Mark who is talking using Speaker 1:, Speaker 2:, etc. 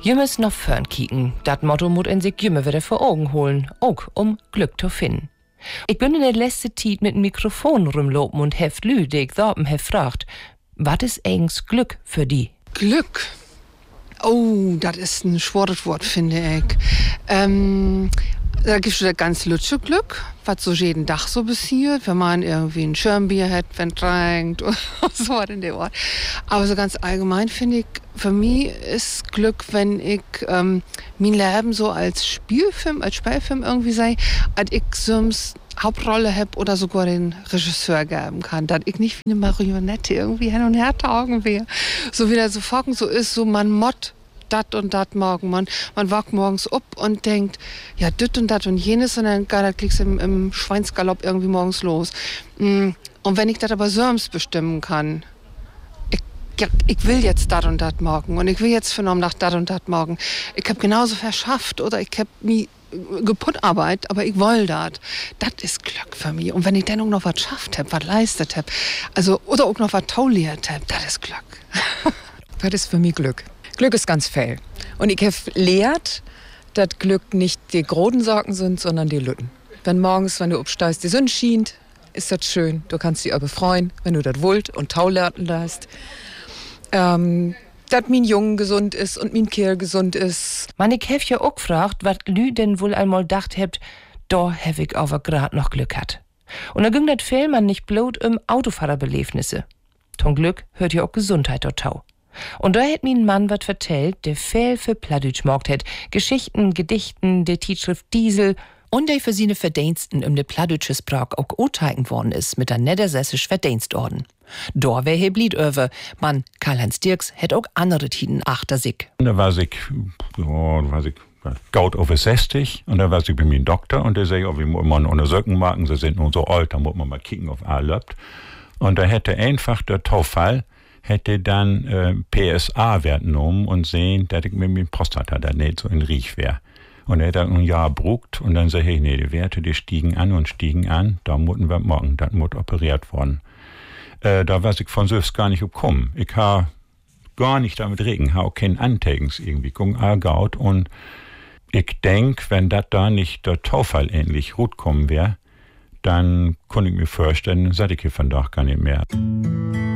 Speaker 1: Jümmes noch fern kieken, dat Motto muss en sich jümme wieder vor Augen holen, auch Glück zu finden. Ich bin in der letzten Zeit mit dem Mikrofon rumlopen und heft Lü, die ich dorten hef fragt, was ist eigentlich Glück für die?
Speaker 2: Glück? Oh, das ist ein schweres Wort, finde ich. Da gibt es ganz lütsche Glück, was so jeden Tag so passiert, wenn man irgendwie ein Schirmbier hat, wenn es trinkt oder so was in der Ort. Aber so ganz allgemein finde ich, für mich ist Glück, wenn ich mein Leben so als Spielfilm irgendwie sei, als ich so Hauptrolle habe oder sogar den Regisseur geben kann, dass ich nicht wie eine Marionette irgendwie hin und her taugen will. So wie das so fucken so ist, so man mott dat und dat morgen. Man wacht morgens up und denkt, ja, dit und dat und jenes und dann klickst du im Schweinsgalopp irgendwie morgens los. Und wenn ich das aber selbst bestimmen kann, ich will jetzt dat und dat morgen und ich will jetzt vernommen nach dat und dat morgen. Ich hab genauso verschafft oder ich hab nie Geputtarbeit, aber ich will dat. Das ist Glück für mich. Und wenn ich dann auch noch was schafft hab, was leistet hab, also, oder auch noch was tauliert hab, das ist Glück.
Speaker 3: Das ist für mich Glück. Glück ist ganz viel. Und ich habe lehrt, dass Glück nicht die großen Sorgen sind, sondern die Lütten. Wenn morgens, wenn du aufstehst, die Sonne schient, ist das schön. Du kannst dich aber freuen, wenn du das wollt und taulerten lässt. Dass mein Junge gesund ist und mein Kerl gesund ist.
Speaker 1: Man, ich hef ja auch gefragt, was Lü denn wohl einmal dacht hebt, da hef ich aber grad noch Glück hat. Und da ging das viel man nicht bloß Autofahrerbelebnisse. Ton Glück hört ja auch Gesundheit dort tau. Und da hätt mir ein Mann wat vertellt, der viel für Plattdeutsch mogt hätt. Geschichten, Gedichten, der Tiefschrift Diesel und der für seine Verdiensten de plattdeutsche Sprach auch urteigen worden ist mit der Niedersächsisch Verdienstorden. Da wär he blied över. Man, Karl-Heinz Dirks hätt auch andere Tiden achter sich.
Speaker 4: Da war ich gaut over 60 und da war ich bei mir ein Doktor und der sagt, wir müssen mal untersuchen machen, sie sind nun so alt, da muss man mal kicken auf alles. Und da hätte einfach der Taufall hätte dann PSA-Wert genommen und sehen, dass ich mit meinem Prostata da nicht so in Riech wäre. Und er hat dann ein Jahr brugt und dann sag ich, nee, die Werte, die stiegen an, da mussten wir morgen, das muss operiert worden. Da weiß ich von selbst gar nicht gekommen. Ich habe gar nicht damit reden, habe auch keinen Antegens irgendwie, gucken gaut und ich denk, wenn das da nicht der Taufall ähnlich gut kommen wäre, dann konnte ich mir vorstellen, seit ich hier von da gar nicht mehr.